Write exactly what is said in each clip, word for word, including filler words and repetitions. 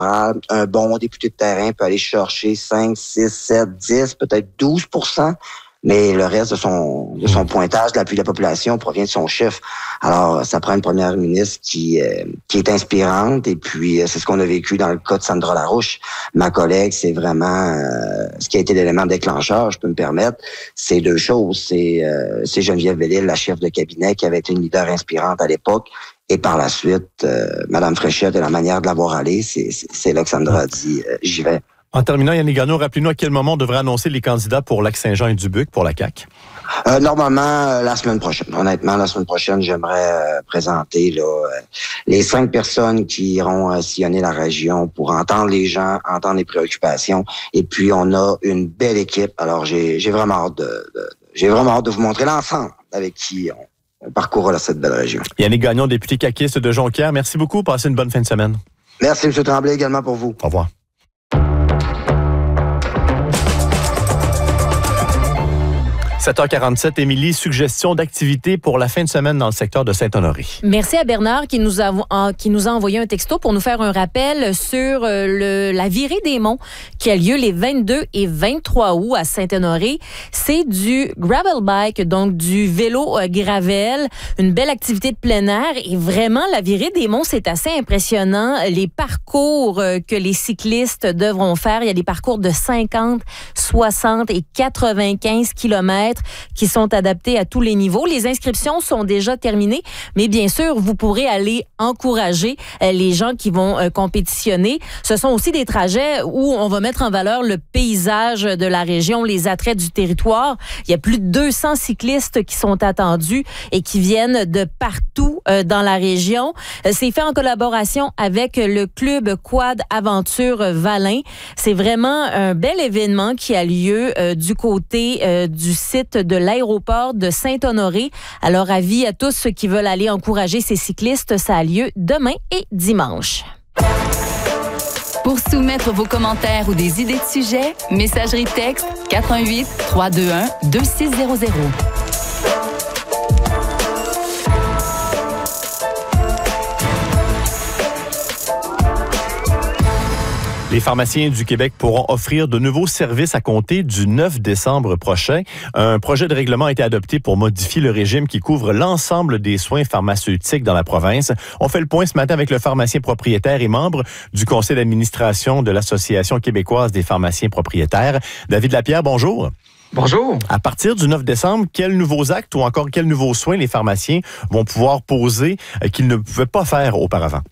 un bon député de terrain peut aller chercher cinq, six, sept, dix, peut-être douze pour cent, mais le reste de son de son pointage de l'appui de la population provient de son chiffre. Alors, ça prend une première ministre qui euh, qui est inspirante, et puis c'est ce qu'on a vécu dans le cas de Sandra Larouche. Ma collègue, c'est vraiment euh, ce qui a été l'élément déclencheur, je peux me permettre, c'est deux choses. C'est euh, c'est Geneviève Bellil, la chef de cabinet, qui avait été une leader inspirante à l'époque, et par la suite, euh, Mme Fréchette et la manière de l'avoir allée, c'est, c'est, c'est là que Sandra a dit euh, « j'y vais ». En terminant, Yannick Gagnon, rappelez-nous à quel moment on devrait annoncer les candidats pour Lac-Saint-Jean et Dubuque pour la C A Q? Euh, normalement, euh, la semaine prochaine. Honnêtement, la semaine prochaine, j'aimerais euh, présenter là, euh, les cinq personnes qui iront euh, sillonner la région pour entendre les gens, entendre les préoccupations. Et puis, on a une belle équipe. Alors, j'ai, j'ai vraiment hâte de, de, j'ai vraiment hâte de vous montrer l'ensemble avec qui on, on parcourra cette belle région. Yannick Gagnon, député caquiste de Jonquière, merci beaucoup. Passez une bonne fin de semaine. Merci, M. Tremblay, également pour vous. Au revoir. sept heures quarante-sept, Émilie, suggestion d'activité pour la fin de semaine dans le secteur de Saint-Honoré. Merci à Bernard qui nous a, qui nous a envoyé un texto pour nous faire un rappel sur le, la virée des monts qui a lieu les vingt-deux et vingt-trois août à Saint-Honoré. C'est du gravel bike, donc du vélo gravel, une belle activité de plein air, et vraiment la virée des monts, c'est assez impressionnant. Les parcours que les cyclistes devront faire, il y a des parcours de cinquante, soixante et quatre-vingt-quinze kilomètres qui sont adaptés à tous les niveaux. Les inscriptions sont déjà terminées, mais bien sûr, vous pourrez aller encourager les gens qui vont compétitionner. Ce sont aussi des trajets où on va mettre en valeur le paysage de la région, les attraits du territoire. Il y a plus de deux cents cyclistes qui sont attendus et qui viennent de partout dans la région. C'est fait en collaboration avec le club Quad Aventure Valin. C'est vraiment un bel événement qui a lieu du côté du site de l'aéroport de Saint-Honoré. Alors, avis à tous ceux qui veulent aller encourager ces cyclistes, ça a lieu demain et dimanche. Pour soumettre vos commentaires ou des idées de sujets, messagerie texte quatre un huit, trois deux un, deux six zéro zéro. Les pharmaciens du Québec pourront offrir de nouveaux services à compter du neuf décembre prochain. Un projet de règlement a été adopté pour modifier le régime qui couvre l'ensemble des soins pharmaceutiques dans la province. On fait le point ce matin avec le pharmacien propriétaire et membre du conseil d'administration de l'Association québécoise des pharmaciens propriétaires. David Lapierre, bonjour. Bonjour. À partir du neuf décembre, quels nouveaux actes ou encore quels nouveaux soins les pharmaciens vont pouvoir poser euh, qu'ils ne pouvaient pas faire auparavant?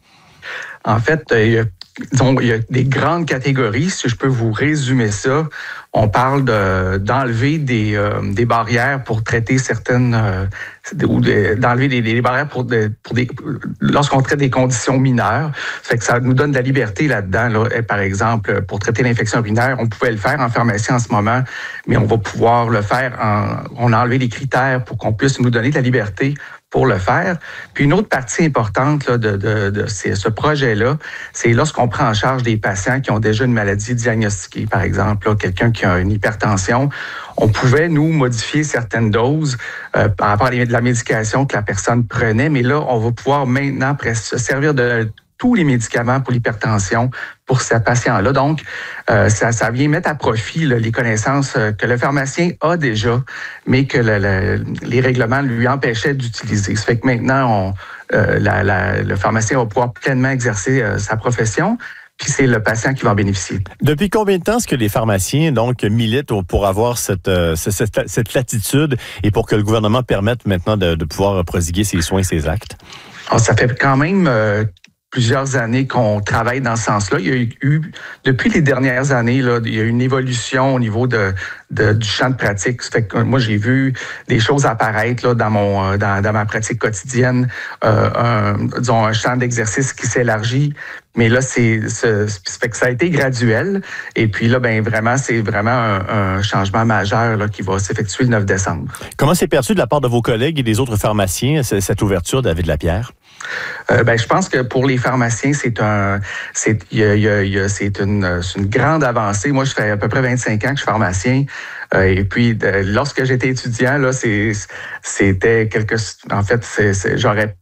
En fait, il y a Donc, il y a des grandes catégories. Si je peux vous résumer ça, on parle de, d'enlever des, euh, des barrières pour traiter certaines, euh, ou de, d'enlever des, des barrières pour, de, pour des, lorsqu'on traite des conditions mineures. Ça fait que ça nous donne de la liberté là-dedans. Là. Et par exemple, pour traiter l'infection urinaire, on pouvait le faire en pharmacie en ce moment, mais on va pouvoir le faire en, on a enlevé les critères pour qu'on puisse nous donner de la liberté pour le faire. Puis une autre partie importante là, de, de, de ces, ce projet-là, c'est lorsqu'on prend en charge des patients qui ont déjà une maladie diagnostiquée. Par exemple, là, quelqu'un qui a une hypertension, on pouvait, nous, modifier certaines doses euh, par rapport à la médication que la personne prenait, mais là, on va pouvoir maintenant se servir de tous les médicaments pour l'hypertension pour ce patient-là. Donc, euh, ça, ça vient mettre à profit là, les connaissances euh, que le pharmacien a déjà, mais que le, le, les règlements lui empêchaient d'utiliser. Ça fait que maintenant, on, euh, la, la, le pharmacien va pouvoir pleinement exercer euh, sa profession, puis c'est le patient qui va en bénéficier. Depuis combien de temps est-ce que les pharmaciens donc militent pour avoir cette, euh, cette, cette latitude et pour que le gouvernement permette maintenant de, de pouvoir prodiguer ses soins, ses actes? Alors, ça fait quand même euh, plusieurs années qu'on travaille dans ce sens-là. Il y a eu, depuis les dernières années, là, il y a eu une évolution au niveau de, de du champ de pratique. Ça fait que moi, j'ai vu des choses apparaître là, dans mon dans, dans ma pratique quotidienne, euh, un, disons un champ d'exercice qui s'élargit. Mais là, c'est, c'est, ça fait que ça a été graduel. Et puis là, ben vraiment, c'est vraiment un, un changement majeur là, qui va s'effectuer le neuf décembre. Comment s'est perçu de la part de vos collègues et des autres pharmaciens cette ouverture, David Lapierre? Euh, ben, je pense que pour les pharmaciens, c'est un, c'est, y a, y a, y a, c'est une, c'est une grande avancée. Moi, je fais à peu près vingt-cinq ans que je suis pharmacien. Euh, et puis, de, lorsque j'étais étudiant, là, c'est, c'était quelque, en fait, c'est, c'est, j'aurais,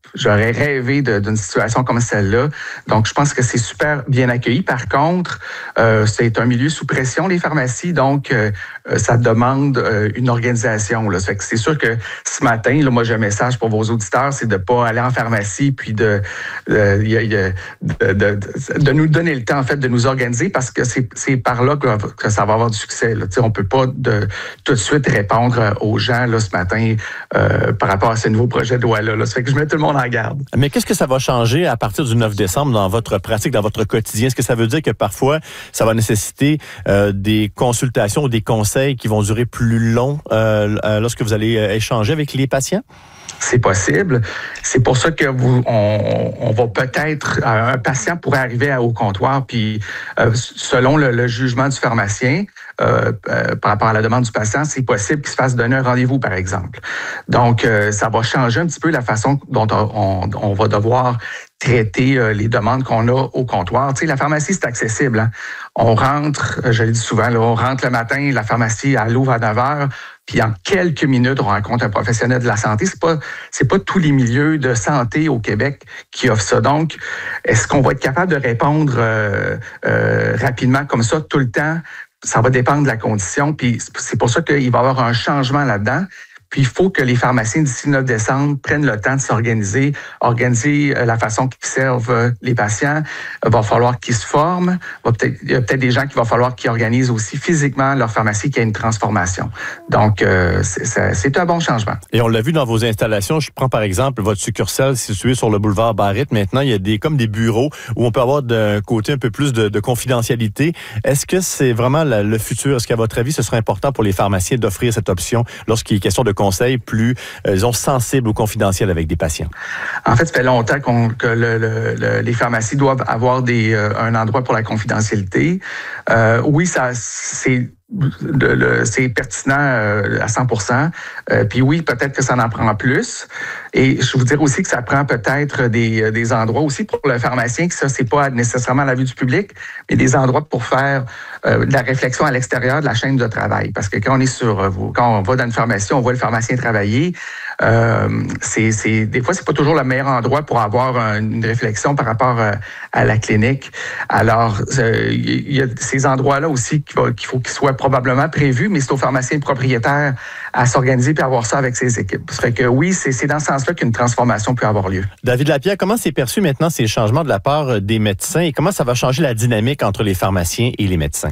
J'aurais rêvé de, d'une situation comme celle-là. Donc, je pense que c'est super bien accueilli. Par contre, euh, c'est un milieu sous pression, les pharmacies. Donc, euh, ça demande euh, une organisation. Là. Ça fait que c'est sûr que ce matin, là, moi, j'ai un message pour vos auditeurs, c'est de ne pas aller en pharmacie puis de, de, de, de, de, de nous donner le temps, en fait, de nous organiser parce que c'est, c'est par là que, que ça va avoir du succès. Là. On ne peut pas de, tout de suite répondre aux gens là, ce matin euh, par rapport à ce nouveau projet de loi-là. Là. Ça fait que je mets tout le monde en garde. Mais qu'est-ce que ça va changer à partir du neuf décembre dans votre pratique, dans votre quotidien? Est-ce que ça veut dire que parfois, ça va nécessiter euh, des consultations ou des conseils qui vont durer plus long euh, lorsque vous allez euh, échanger avec les patients? C'est possible. C'est pour ça que vous, on, on va peut-être, un patient pourrait arriver au comptoir, puis euh, selon le, le jugement du pharmacien, euh, euh, par rapport à la demande du patient, c'est possible qu'il se fasse donner un rendez-vous, par exemple. Donc, euh, ça va changer un petit peu la façon dont on, on va devoir traiter euh, les demandes qu'on a au comptoir. Tu sais, la pharmacie, c'est accessible. Hein? On rentre, je le dis souvent, là, on rentre le matin, la pharmacie, elle ouvre à neuf heures, puis en quelques minutes, on rencontre un professionnel de la santé. C'est pas, c'est pas tous les milieux de santé au Québec qui offrent ça. Donc, est-ce qu'on va être capable de répondre euh, euh, rapidement comme ça tout le temps? Ça va dépendre de la condition. Puis c'est pour ça qu'il va y avoir un changement là-dedans. Puis il faut que les pharmaciens, d'ici le neuf décembre, prennent le temps de s'organiser, organiser la façon qu'ils servent les patients. Il va falloir qu'ils se forment. Va peut-être, il y a peut-être des gens qu'il va falloir qu'ils organisent aussi physiquement leur pharmacie, qu'il y ait une transformation. Donc, euh, c'est, c'est, c'est un bon changement. Et on l'a vu dans vos installations. Je prends par exemple votre succursale située sur le boulevard Barrett. Maintenant, il y a des comme des bureaux où on peut avoir d'un côté un peu plus de, de confidentialité. Est-ce que c'est vraiment la, le futur? Est-ce qu'à votre avis, ce serait important pour les pharmaciens d'offrir cette option lorsqu'il est question de conseils plus, euh, disons, sensibles ou confidentiels avec des patients? En fait, ça fait longtemps qu'on, que le, le, le, les pharmacies doivent avoir des, euh, un endroit pour la confidentialité. Euh, oui, ça, c'est... Le, le, c'est pertinent euh, à cent pour cent. Euh, puis oui, peut-être que ça en prend plus. Et je vous dire aussi que ça prend peut-être des, des endroits aussi pour le pharmacien, que ça, c'est pas nécessairement à la vue du public, mais des endroits pour faire euh, de la réflexion à l'extérieur de la chaîne de travail. Parce que quand on est sur, quand on va dans une pharmacie, on voit le pharmacien travailler. Euh, c'est, c'est, des fois, c'est pas toujours le meilleur endroit pour avoir une réflexion par rapport à, à la clinique. Alors, euh, il y a ces endroits-là aussi qu'il, va, qu'il faut qu'ils soient probablement prévus, mais c'est au pharmacien propriétaire à s'organiser puis à avoir ça avec ses équipes. Ça fait que oui, c'est, c'est dans ce sens-là qu'une transformation peut avoir lieu. David Lapierre, comment c'est perçu maintenant ces changements de la part des médecins et comment ça va changer la dynamique entre les pharmaciens et les médecins?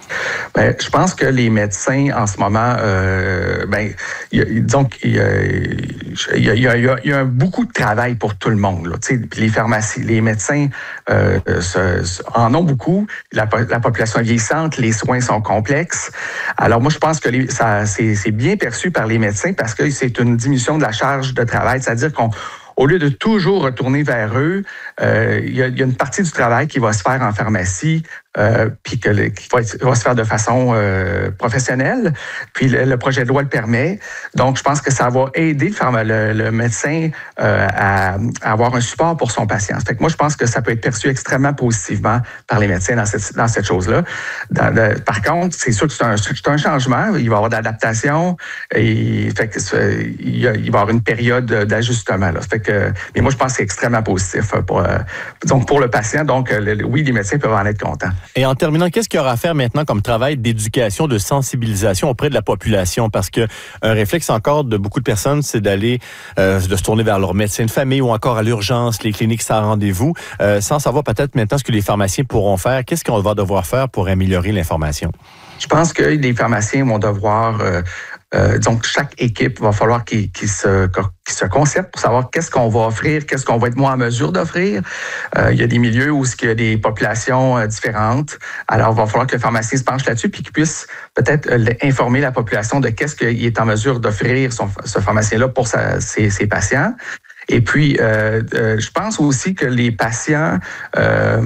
Ben, je pense que les médecins, en ce moment, euh, ben, y a, disons qu'il y a, il y a, il y a, il y a beaucoup de travail pour tout le monde. Là, puis les pharmacies, les médecins euh, se, se, en ont beaucoup. La, la population est vieillissante, les soins sont complexes. Alors moi, je pense que les, ça, c'est, c'est bien perçu par les médecins parce que c'est une diminution de la charge de travail, c'est-à-dire qu'on au lieu de toujours retourner vers eux, euh, il y a, il y a une partie du travail qui va se faire en pharmacie, euh, puis que le, qui va, être, va se faire de façon euh, professionnelle. Puis le, le projet de loi le permet. Donc, je pense que ça va aider le, le, le médecin euh, à, à avoir un support pour son patient. Fait que moi, je pense que ça peut être perçu extrêmement positivement par les médecins dans cette, dans cette chose-là. Dans le, par contre, c'est sûr que c'est un, c'est un changement. Il va y avoir d'adaptation. Et, fait que, il, y a, il va y avoir une période d'ajustement. Là. Fait que, mais moi, je pense que c'est extrêmement positif pour, donc pour le patient. Donc, le, oui, les médecins peuvent en être contents. Et en terminant, qu'est-ce qu'il y aura à faire maintenant comme travail d'éducation, de sensibilisation auprès de la population? Parce que un réflexe encore de beaucoup de personnes, c'est d'aller, euh, de se tourner vers leur médecin de famille ou encore à l'urgence, les cliniques sans rendez-vous, euh, sans savoir peut-être maintenant ce que les pharmaciens pourront faire. Qu'est-ce qu'on va devoir faire pour améliorer l'information? Je pense que les pharmaciens vont devoir... Euh, Euh, donc, chaque équipe va falloir qu'il, qu'il, se, qu'il se concerte pour savoir qu'est-ce qu'on va offrir, qu'est-ce qu'on va être moins en mesure d'offrir. Euh, il y a des milieux où il y a des populations euh, différentes. Alors, il va falloir que le pharmacien se penche là-dessus puis qu'il puisse peut-être euh, informer la population de qu'est-ce qu'il est en mesure d'offrir, son, ce pharmacien-là, pour sa, ses, ses patients. Et puis, euh, euh, je pense aussi que les patients... Euh,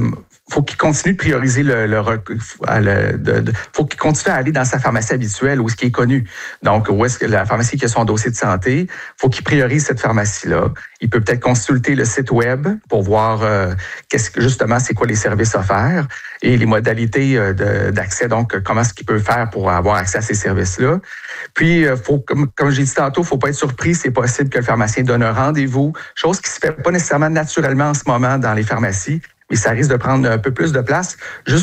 faut qu'il continue de prioriser le, le, le de, de, faut qu'il continue à aller dans sa pharmacie habituelle où ce qui est connu. Donc, où est-ce que la pharmacie qui a son dossier de santé, faut qu'il priorise cette pharmacie-là. Il peut peut-être consulter le site web pour voir euh, qu'est-ce que justement c'est quoi les services offerts et les modalités euh, de, d'accès. Donc, comment est-ce qu'il peut faire pour avoir accès à ces services-là. Puis, euh, faut comme, comme j'ai dit tantôt, faut pas être surpris. C'est possible que le pharmacien donne un rendez-vous, chose qui se fait pas nécessairement naturellement en ce moment dans les pharmacies. Mais ça risque de prendre un peu plus de place, juste